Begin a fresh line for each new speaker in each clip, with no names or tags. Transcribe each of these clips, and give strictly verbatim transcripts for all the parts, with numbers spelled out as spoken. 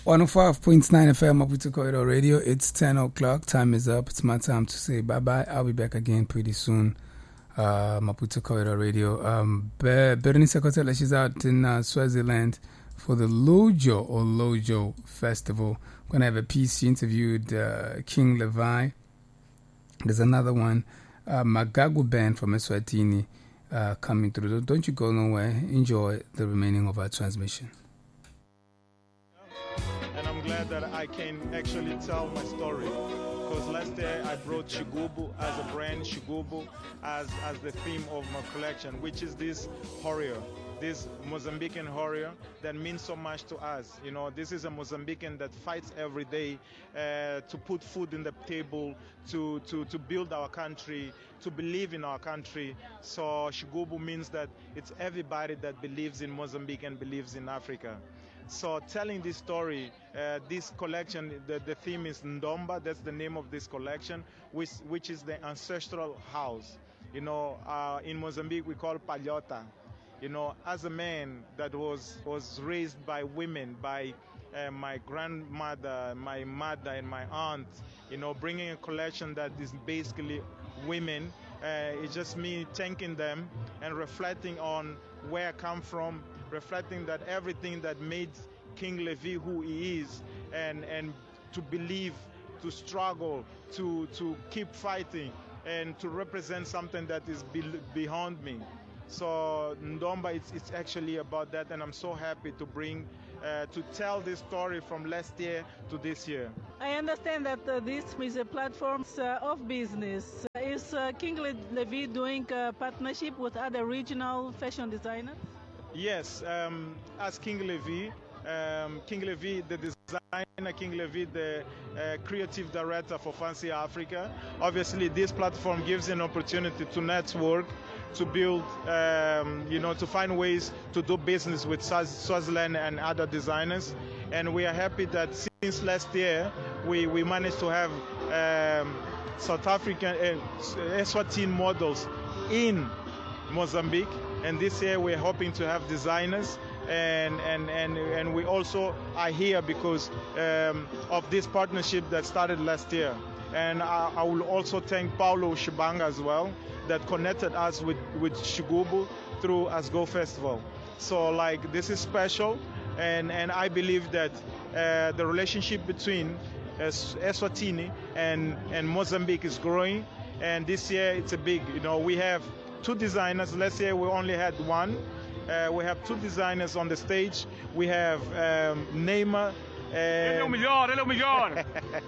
one oh five point nine F M Maputo Corridor Radio. It's ten o'clock. Time is up. It's my time to say bye-bye. I'll be back again pretty soon. Uh, Maputo Corridor Radio. Um, Be- Berenice Kotela, she's out in uh, Swaziland for the Lojo or Lojo Festival. I'm going to have a piece. She interviewed uh, King Levi. There's another one. Uh, Magagu Band from Eswatini uh, coming through. Don't you go nowhere. Enjoy the remaining of our transmission.
And I'm glad that I can actually tell my story. Because last year I brought Shigubu as a brand, Shigubu as, as the theme of my collection, which is this warrior, this Mozambican warrior that means so much to us. You know, this is a Mozambican that fights every day uh, to put food in the table, to, to, to build our country, to believe in our country. So Shigubu means that it's everybody that believes in Mozambique and believes in Africa. So telling this story, uh, this collection, the, the theme is Ndomba. That's the name of this collection, which, which is the ancestral house. You know, uh, in Mozambique we call Palhota. You know, as a man that was, was raised by women, by uh, my grandmother, my mother, and my aunt, you know, bringing a collection that is basically women, uh, it's just me thanking them and reflecting on where I come from, reflecting that everything that made King Levi who he is, and, and to believe, to struggle, to, to keep fighting, and to represent something that is be beyond me. So Ndomba, it's, it's actually about that, and I'm so happy to bring, uh, to tell this story from last year to this year.
I understand that uh, this is a platform uh, of business. Is uh, King Le Levi doing a partnership with other regional fashion designers?
Yes, um, as King Levi, um, King Levi, the designer, King Levi, the uh, creative director for Fancy Africa. Obviously, this platform gives an opportunity to network, to build, um, you know, to find ways to do business with Swaziland and other designers. And we are happy that since last year, we, we managed to have um, South African, uh, Eswatini models in Mozambique. And this year we're hoping to have designers, and and and, and we also are here because um, of this partnership that started last year. And I, I will also thank Paulo Shibanga as well, that connected us with, with Shigubu through Asgo Festival. So like, this is special, and, and I believe that uh, the relationship between Es Eswatini and, and Mozambique is growing, and this year it's a big, you know, we have two designers. Last year we only had one. Uh, we have two designers on the stage. We have um, Neymar.
Ele é o melhor, ele é o melhor.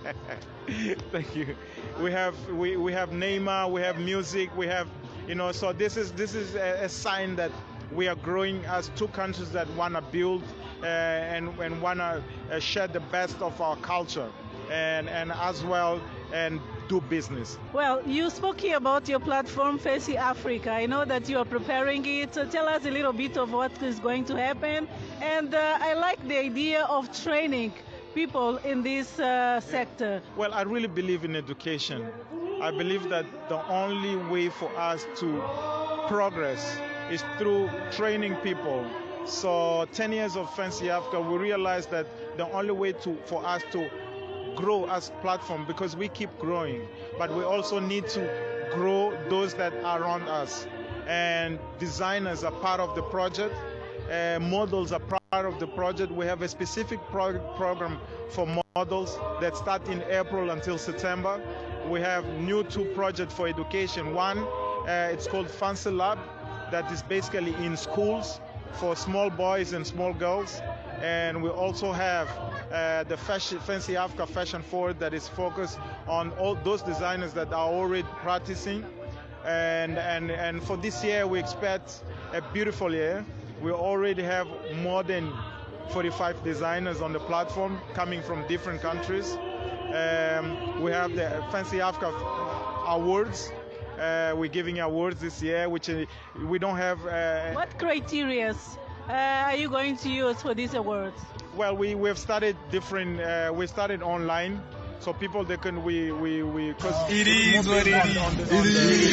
Thank you. We have we, we have Neymar. We have music. We have, you know. So this is this is a, a sign that we are growing as two countries that wanna build uh, and and wanna uh, share the best of our culture, and and as well and do business.
Well, you spoke here about your platform, Fancy Africa. I know that you are preparing it. So tell us a little bit of what is going to happen. And uh, I like the idea of training people in this uh, sector.
Well, I really believe in education. I believe that the only way for us to progress is through training people. So ten years of Fancy Africa, we realized that the only way to for us to grow as platform, because we keep growing, but we also need to grow those that are around us. And designers are part of the project, uh, models are part of the project. We have a specific pro program for models that start in April until September. We have new two projects for education. One, uh, it's called Fancy Lab, that is basically in schools for small boys and small girls. And we also have uh, the fashion, Fancy Africa Fashion Forward, that is focused on all those designers that are already practicing. And, and, and for this year, we expect a beautiful year. We already have more than forty-five designers on the platform coming from different countries. Um, we have the Fancy Africa Awards. Uh, we're giving awards this year, which uh, we don't have. Uh,
what criteria uh, are you going to use for these awards?
Well, we we've started different. Uh, we started online, so people they can we we we because
it is what it is.